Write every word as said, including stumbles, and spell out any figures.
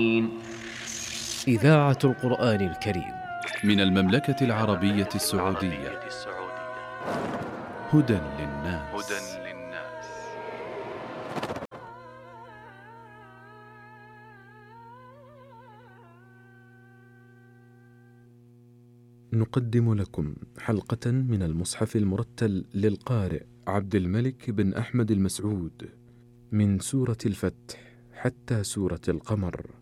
إذاعة القرآن الكريم من المملكة العربية السعودية. هدى للناس. نقدم لكم حلقة من المصحف المرتل للقارئ عبد الملك بن أحمد المسعود من سورة الفتح حتى سورة القمر.